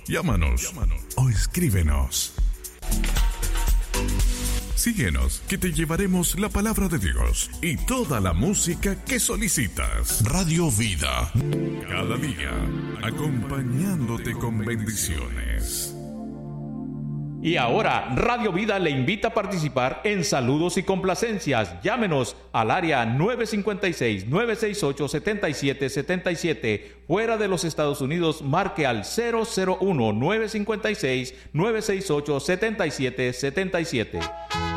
Llámanos o escríbenos. Síguenos, que te llevaremos la palabra de Dios y toda la música que solicitas. Radio Vida, cada día, acompañándote con bendiciones. Y ahora, Radio Vida le invita a participar en saludos y complacencias. Llámenos al área 956-968-7777. Fuera de los Estados Unidos, marque al 001-956-968-7777.